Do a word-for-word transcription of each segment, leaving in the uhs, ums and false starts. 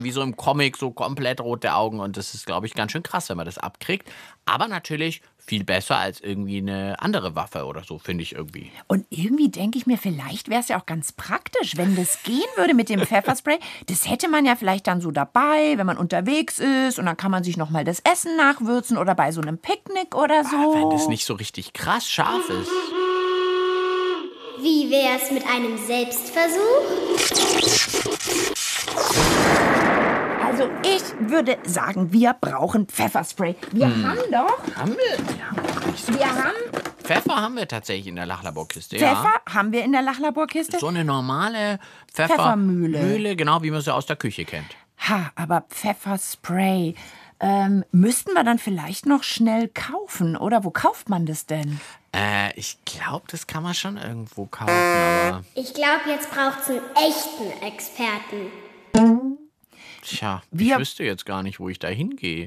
wie so im Comic, so komplett rote Augen. Und das ist, glaube ich, ganz schön krass, wenn man das abkriegt. Aber natürlich viel besser als irgendwie eine andere Waffe oder so, finde ich irgendwie. Und irgendwie denke ich mir, vielleicht wäre es ja auch ganz praktisch, wenn das gehen würde mit dem Pfefferspray. Das hätte man ja vielleicht dann so dabei, wenn man unterwegs ist. Und dann kann man sich noch mal das Essen nachwürzen oder bei so einem Picknick oder so. Ah, wenn das nicht so richtig krass scharf ist. Wie wär's mit einem Selbstversuch? Also ich würde sagen, wir brauchen Pfefferspray. Wir hm. haben doch... Haben wir? Ja, wir haben... Pfeffer haben wir tatsächlich in der Lachlaborkiste. Pfeffer ja. haben wir in der Lachlaborkiste? So eine normale Pfeffer Pfeffermühle. Mühle, genau wie man sie aus der Küche kennt. Ha, aber Pfefferspray... Ähm, müssten wir dann vielleicht noch schnell kaufen, oder? Wo kauft man das denn? Äh, ich glaube, das kann man schon irgendwo kaufen, aber... Ich glaube, jetzt braucht's einen echten Experten. Tja, wir ich wüsste jetzt gar nicht, wo ich da hingehe.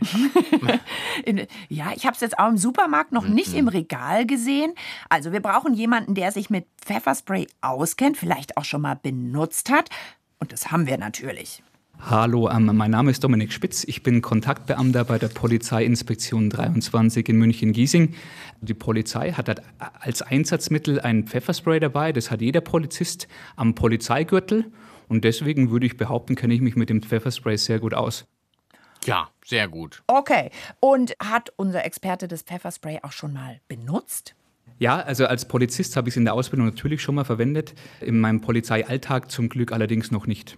Ja, ich habe es jetzt auch im Supermarkt noch nicht Mhm. im Regal gesehen. Also wir brauchen jemanden, der sich mit Pfefferspray auskennt, vielleicht auch schon mal benutzt hat. Und das haben wir natürlich. Hallo, ähm, mein Name ist Dominik Spitz. Ich bin Kontaktbeamter bei der Polizeiinspektion dreiundzwanzig in München-Giesing. Die Polizei hat als Einsatzmittel ein Pfefferspray dabei. Das hat jeder Polizist am Polizeigürtel. Und deswegen würde ich behaupten, kenne ich mich mit dem Pfefferspray sehr gut aus. Ja, sehr gut. Okay, und hat unser Experte das Pfefferspray auch schon mal benutzt? Ja, also als Polizist habe ich es in der Ausbildung natürlich schon mal verwendet. In meinem Polizeialltag zum Glück allerdings noch nicht.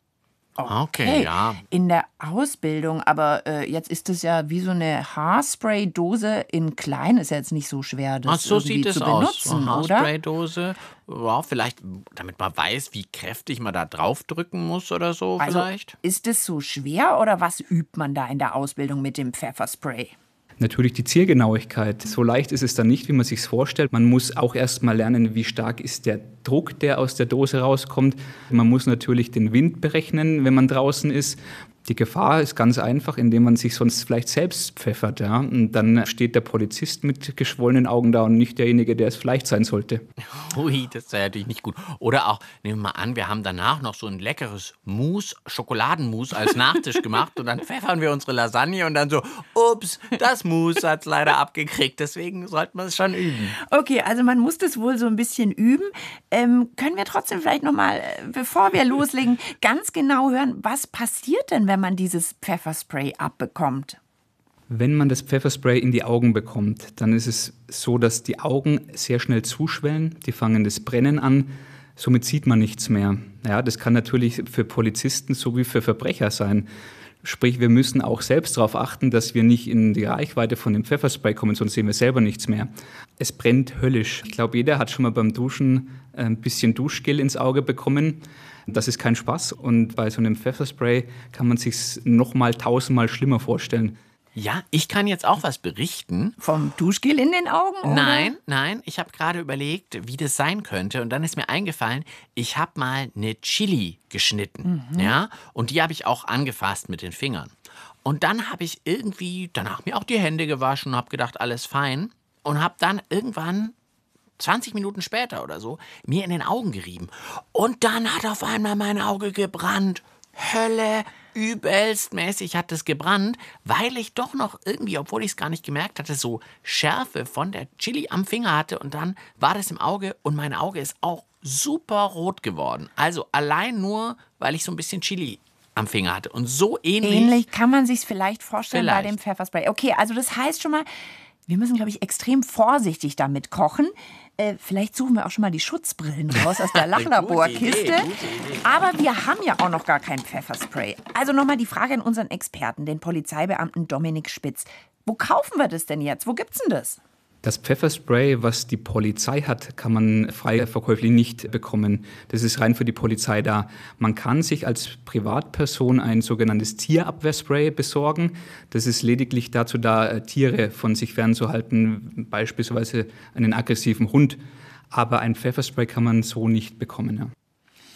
Okay, Hey, ja. in der Ausbildung, aber äh, jetzt ist es ja wie so eine Haarspray-Dose in klein, ist ja jetzt nicht so schwer, das Ach, so irgendwie sieht es zu aus. benutzen, So eine oder? Haarspraydose. Ja, vielleicht, damit man weiß, wie kräftig man da draufdrücken muss oder so Also vielleicht. ist es so schwer oder was übt man da in der Ausbildung mit dem Pfefferspray? Natürlich die Zielgenauigkeit. So leicht ist es dann nicht, wie man sich es vorstellt. Man muss auch erst mal lernen, wie stark ist der Druck, der aus der Dose rauskommt. Man muss natürlich den Wind berechnen, wenn man draußen ist. Die Gefahr ist ganz einfach, indem man sich sonst vielleicht selbst pfeffert. Ja? Und dann steht der Polizist mit geschwollenen Augen da und nicht derjenige, der es vielleicht sein sollte. Ui, das ist ja natürlich nicht gut. Oder auch, nehmen wir mal an, wir haben danach noch so ein leckeres Mousse, Schokoladenmousse als Nachtisch gemacht und dann pfeffern wir unsere Lasagne und dann so, ups, das Mousse hat's leider abgekriegt. Deswegen sollte man es schon üben. Okay, also man muss das wohl so ein bisschen üben. Ähm, können wir trotzdem vielleicht noch mal, äh, bevor wir loslegen, ganz genau hören, was passiert denn, wenn man dieses Pfefferspray abbekommt? Wenn man das Pfefferspray in die Augen bekommt, dann ist es so, dass die Augen sehr schnell zuschwellen, die fangen das Brennen an, somit sieht man nichts mehr. Ja, das kann natürlich für Polizisten sowie für Verbrecher sein. Sprich, wir müssen auch selbst darauf achten, dass wir nicht in die Reichweite von dem Pfefferspray kommen, sonst sehen wir selber nichts mehr. Es brennt höllisch. Ich glaube, jeder hat schon mal beim Duschen ein bisschen Duschgel ins Auge bekommen. Das ist kein Spaß und bei so einem Pfefferspray kann man sich noch mal tausendmal schlimmer vorstellen. Ja, ich kann jetzt auch was berichten. Vom Duschgel in den Augen? Oder? Nein, nein, ich habe gerade überlegt, wie das sein könnte. Und dann ist mir eingefallen, ich habe mal eine Chili geschnitten. Mhm. Ja? Und die habe ich auch angefasst mit den Fingern. Und dann habe ich irgendwie danach mir auch die Hände gewaschen und habe gedacht, alles fein. Und habe dann irgendwann, zwanzig Minuten später oder so, mir in den Augen gerieben. Und dann hat auf einmal mein Auge gebrannt. Hölle, übelst mäßig hat es gebrannt, weil ich doch noch irgendwie, obwohl ich es gar nicht gemerkt hatte, so Schärfe von der Chili am Finger hatte. Und dann war das im Auge und mein Auge ist auch super rot geworden. Also allein nur, weil ich so ein bisschen Chili am Finger hatte. Und so ähnlich... Ähnlich kann man sich vielleicht vorstellen Vielleicht. bei dem Pfefferspray. Okay, also das heißt schon mal, wir müssen, glaube ich, extrem vorsichtig damit kochen. Äh, vielleicht suchen wir auch schon mal die Schutzbrillen raus aus der Lachlaborkiste. Gute Idee, gute Idee. Aber wir haben ja auch noch gar kein Pfefferspray. Also nochmal die Frage an unseren Experten, den Polizeibeamten Dominik Spitz. Wo kaufen wir das denn jetzt? Wo gibt's denn das? Das Pfefferspray, was die Polizei hat, kann man frei verkäuflich nicht bekommen. Das ist rein für die Polizei da. Man kann sich als Privatperson ein sogenanntes Tierabwehrspray besorgen. Das ist lediglich dazu da, Tiere von sich fernzuhalten, beispielsweise einen aggressiven Hund. Aber ein Pfefferspray kann man so nicht bekommen. Ja.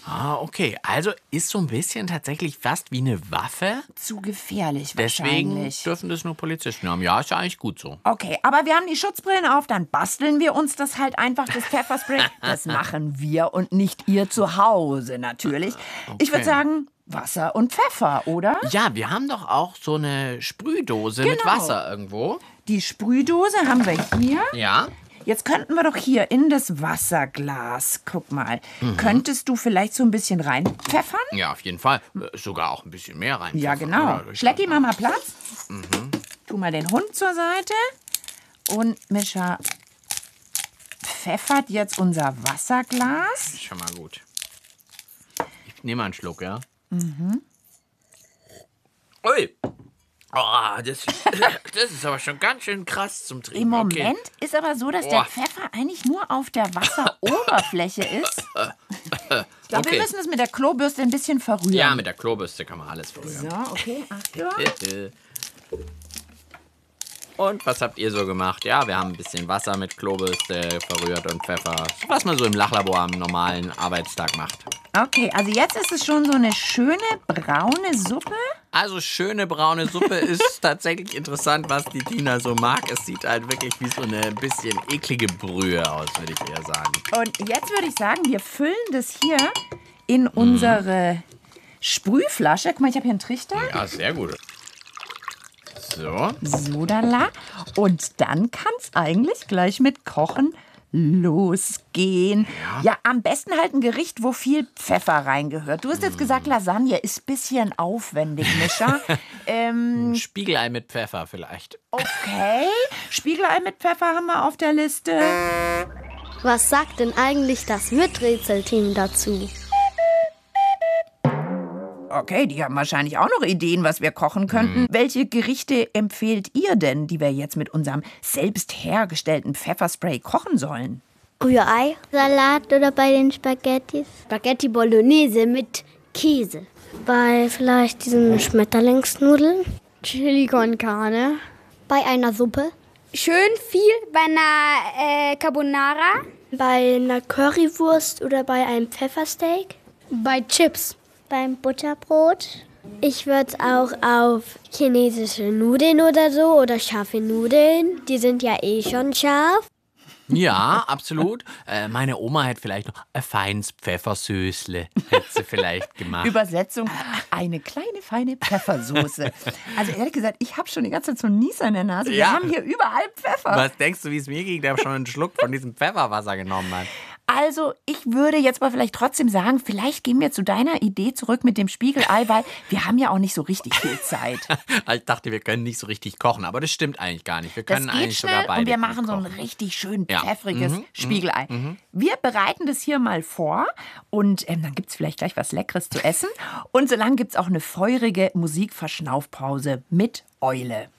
Ah, okay. Also ist so ein bisschen tatsächlich fast wie eine Waffe. Zu gefährlich Deswegen wahrscheinlich. dürfen das nur Polizisten haben. Ja, ist ja eigentlich gut so. Okay, aber wir haben die Schutzbrillen auf, dann basteln wir uns das halt einfach, das Pfefferspray. Das machen wir und nicht ihr zu Hause natürlich. Ich würde sagen, Wasser und Pfeffer, oder? Ja, wir haben doch auch so eine Sprühdose mit Genau. Wasser irgendwo. Die Sprühdose haben wir hier. Ja. Jetzt könnten wir doch hier in das Wasserglas, guck mal, Mhm. könntest du vielleicht so ein bisschen reinpfeffern? Ja, auf jeden Fall. Äh, Sogar auch ein bisschen mehr rein. Ja, genau. Schlecki, mach mal Platz. Mhm. Tu mal den Hund zur Seite. Und Mischa pfeffert jetzt unser Wasserglas. Ist schon mal gut. Ich nehme mal einen Schluck, ja? Mhm. Ui. Oh, das, das ist aber schon ganz schön krass zum Trinken. Im Moment Okay. ist aber so, dass Boah. der Pfeffer eigentlich nur auf der Wasseroberfläche ist. Ich glaube, Okay. wir müssen es mit der Klobürste ein bisschen verrühren. Ja, mit der Klobürste kann man alles verrühren. So, okay, Achtung. Und was habt ihr so gemacht? Ja, wir haben ein bisschen Wasser mit Klobürste verrührt und Pfeffer. Was man so im Lachlabor am normalen Arbeitstag macht. Okay, also jetzt ist es schon so eine schöne braune Suppe. Also schöne braune Suppe ist tatsächlich interessant, was die Tina so mag. Es sieht halt wirklich wie so eine bisschen eklige Brühe aus, würde ich eher sagen. Und jetzt würde ich sagen, wir füllen das hier in unsere Sprühflasche. Guck mal, ich habe hier einen Trichter. Ja, sehr gut. So. Sodala. Und dann kann es eigentlich gleich mit Kochen losgehen. Ja. ja, am besten halt ein Gericht, wo viel Pfeffer reingehört. Du hast jetzt gesagt, Lasagne ist ein bisschen aufwendig, Mischa. ähm, Ein Spiegelei mit Pfeffer vielleicht. okay, Spiegelei mit Pfeffer haben wir auf der Liste. Was sagt denn eigentlich das Miträtselteam dazu? Okay, die haben wahrscheinlich auch noch Ideen, was wir kochen könnten. Mhm. Welche Gerichte empfehlt ihr denn, die wir jetzt mit unserem selbst hergestellten Pfefferspray kochen sollen? Rührei, Salat oder bei den Spaghettis? Spaghetti Bolognese mit Käse. Bei vielleicht diesen Schmetterlingsnudeln? Chili con Carne. Bei einer Suppe? Schön viel bei einer äh, Carbonara. Bei einer Currywurst oder bei einem Pfeffersteak. Bei Chips. Beim Butterbrot. Ich würde es auch auf chinesische Nudeln oder so oder scharfe Nudeln. Die sind ja eh schon scharf. Ja, absolut. Äh, meine Oma hätte vielleicht noch ein feines Pfeffersößle, hätte sie vielleicht gemacht. Übersetzung, eine kleine, feine Pfeffersoße. Also ehrlich gesagt, ich habe schon die ganze Zeit so einen Nieser in der Nase. Wir Ja. haben hier überall Pfeffer. Was denkst du, wie es mir ging, der schon einen Schluck von diesem Pfefferwasser genommen hat? Also, ich würde jetzt mal vielleicht trotzdem sagen, vielleicht gehen wir zu deiner Idee zurück mit dem Spiegelei, weil wir haben ja auch nicht so richtig viel Zeit. Ich dachte, wir können nicht so richtig kochen, aber das stimmt eigentlich gar nicht. Wir Das können geht eigentlich sogar schnell beide und wir gut machen so ein kochen. richtig schön Ja. pfeffriges Mhm, Spiegelei. Wir bereiten das hier mal vor und ähm, dann gibt es vielleicht gleich was Leckeres zu essen. Und solange gibt es auch eine feurige Musikverschnaufpause mit Eule.